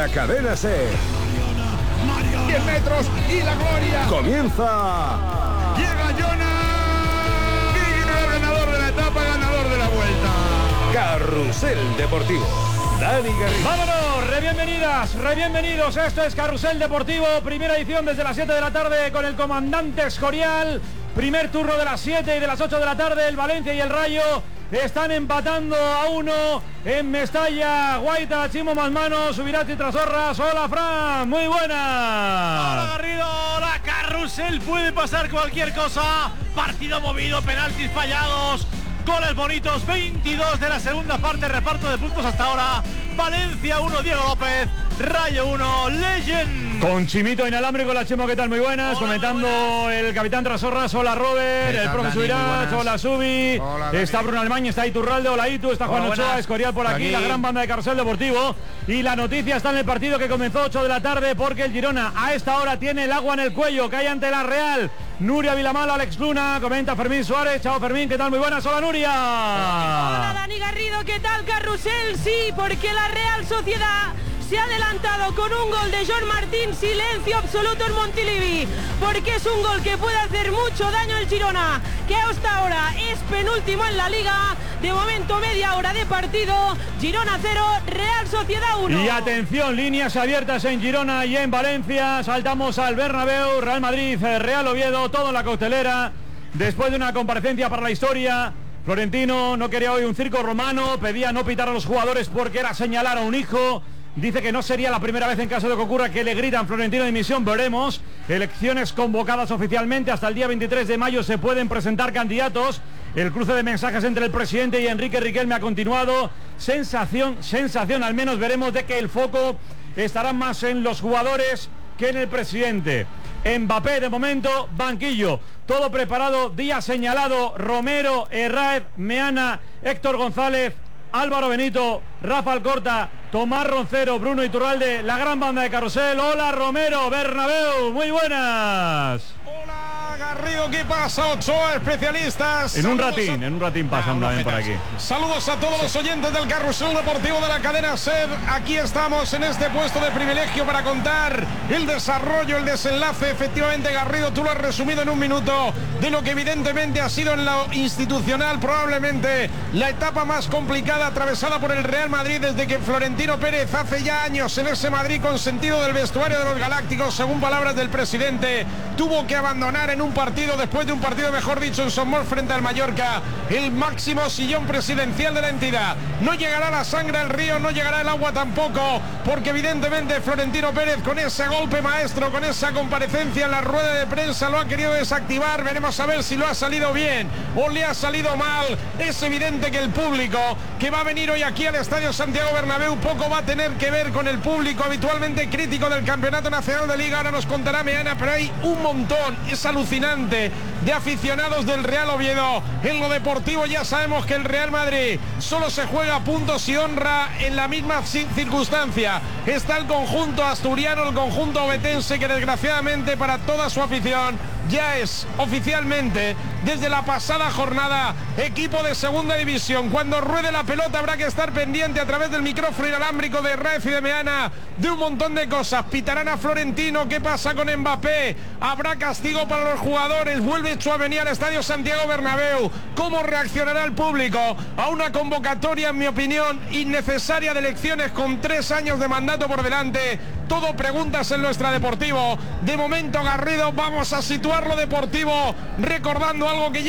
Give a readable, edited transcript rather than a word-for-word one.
la cadena SER. 10 metros y la gloria. Comienza. Llega Jonas. Y ganador de la etapa, ganador de la vuelta. Carrusel Deportivo. Dani Garrido. ¡Vámonos! Bienvenidos. Esto es Carrusel Deportivo, primera edición desde las 7 de la tarde con el comandante Escorial. Primer turno de las 7 y de las 8 de la tarde. El Valencia y el Rayo están empatando a 1 en Mestalla. Guaita, Chimo Masmano, Subirats y Trasorras. Hola, Fran, muy buenas. Hola, Garrido. La Carrusel, puede pasar cualquier cosa. Partido movido, penaltis fallados, goles bonitos. 22 de la segunda parte, reparto de puntos hasta ahora. Valencia 1, Diego López. Rayo 1, Legend. Con Chimito inalámbrico, la Chimo, ¿qué tal? Muy buenas. Hola, comentando muy buenas. El capitán Trasorras. Hola, Robert. El profe Subirats. Hola, Subi. Hola, está Bruno Almaña, está Iturralde. Hola, Itu. Está Juan Hola, Ochoa, buenas. Escorial por aquí. La gran banda de Carrusel Deportivo. Y la noticia está en el partido que comenzó 8 de la tarde, porque el Girona a esta hora tiene el agua en el cuello. Cae ante la Real. Nuria Vilamala, Alex Luna. Comenta Fermín Suárez. Chao, Fermín. ¿Qué tal? Muy buenas. Hola, Nuria. Hola, Dani Garrido. ¿Qué tal, Carrusel? Sí, porque la Real Sociedad se ha adelantado con un gol de John Martín. Silencio absoluto en Montilivi, porque es un gol que puede hacer mucho daño al Girona, que hasta ahora es penúltimo en la Liga. De momento, media hora de partido. Girona 0, Real Sociedad 1. Y atención, líneas abiertas en Girona y en Valencia. Saltamos al Bernabéu. Real Madrid, Real Oviedo, todo en la coctelera. Después de una comparecencia para la historia, Florentino no quería hoy un circo romano. Pedía no pitar a los jugadores porque era señalar a un hijo. Dice que no sería la primera vez en caso de que ocurra que le gritan Florentino de dimisión. Veremos. Elecciones convocadas oficialmente. Hasta el día 23 de mayo se pueden presentar candidatos. El cruce de mensajes entre el presidente y Enrique Riquelme ha continuado. Sensación, al menos veremos, de que el foco estará más en los jugadores que en el presidente. Mbappé de momento, banquillo. Todo preparado, día señalado. Romero, Herráez, Meana, Héctor González, Álvaro Benito, Rafa Alcorta, Tomás Roncero, Bruno Iturralde, la gran banda de Carrusel. Hola, Romero, Bernabéu, muy buenas. Hola, Garrido, ¿qué pasa? Ochoa, especialistas. En un ratín pasan también por aquí. Saludos a todos los oyentes del Carrusel Deportivo de la cadena SER. Aquí estamos en este puesto de privilegio para contar el desarrollo, el desenlace. Efectivamente, Garrido, tú lo has resumido en un minuto, de lo que evidentemente ha sido en lo institucional probablemente la etapa más complicada atravesada por el Real Madrid desde que Florentino Pérez hace ya años en ese Madrid consentido del vestuario de los Galácticos, según palabras del presidente, tuvo que abandonar en un partido, después de un partido, mejor dicho, en Somos frente al Mallorca, el máximo sillón presidencial de la entidad. No llegará la sangre al río, no llegará el agua tampoco, porque evidentemente Florentino Pérez, con ese golpe maestro, con esa comparecencia en la rueda de prensa, lo ha querido desactivar. Veremos a ver si lo ha salido bien o le ha salido mal. Es evidente que el público que va a venir hoy aquí al Estadio Santiago Bernabéu poco va a tener que ver con el público habitualmente crítico del Campeonato Nacional de Liga. Ahora nos contará Meana, pero hay un montón, es alucinante, de aficionados del Real Oviedo. En lo deportivo ya sabemos que el Real Madrid solo se juega puntos y honra en la misma circunstancia. Está el conjunto asturiano, el conjunto obetense, que desgraciadamente para toda su afición ya es oficialmente, desde la pasada jornada, equipo de segunda división. Cuando ruede la pelota habrá que estar pendiente a través del micrófono inalámbrico de Raef y de Meana de un montón de cosas. Pitarán a Florentino, ¿qué pasa con Mbappé? Habrá castigo para los jugadores, vuelve Tchouaméni al Estadio Santiago Bernabéu. ¿Cómo reaccionará el público a una convocatoria, en mi opinión, innecesaria de elecciones con 3 años de mandato por delante? Todo preguntas en nuestra deportivo. De momento, Garrido, vamos a situar lo deportivo recordando algo que ya